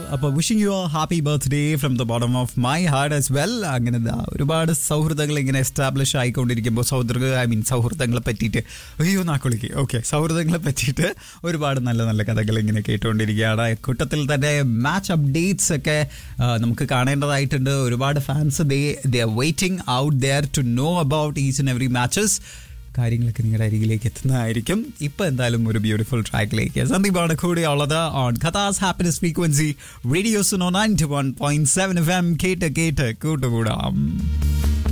അപ്പോൾ wishing you a happy birthday from the bottom of my heart as well. അങ്ങനെ ഒരുപാട് സൗഹൃദങ്ങൾ ഇങ്ങനെ എസ്റ്റാബ്ലിഷ് ആയിക്കൊണ്ടിരിക്കുമ്പോൾ സൗഹൃദങ്ങളെ പറ്റിയിട്ട് നാക്കുളിക്ക് സൗഹൃദങ്ങളെ പറ്റിയിട്ട് ഒരുപാട് നല്ല നല്ല കഥകൾ ഇങ്ങനെ കേട്ടുകൊണ്ടിരിക്കുകയാണ്. കൂട്ടത്തിൽ തന്നെ മാച്ച് അപ്ഡേറ്റ്സ് ഒക്കെ നമുക്ക് കാണേണ്ടതായിട്ടുണ്ട്. ഒരുപാട് fans they are waiting out there to know about each and every matches. കാര്യങ്ങളൊക്കെ നിങ്ങളുടെ അരികിലേക്ക് എത്തുന്നതായിരിക്കും. ഇപ്പം എന്തായാലും ഒരു ബ്യൂട്ടിഫുൾ ട്രാക്കിലേക്ക് സന്ദീപാണ് കൂടെയുള്ളത് on ഖത്താസ് happiness frequency radio Suno 91.7 FM. കേട്ട് കൂട്ടുകൂടാം.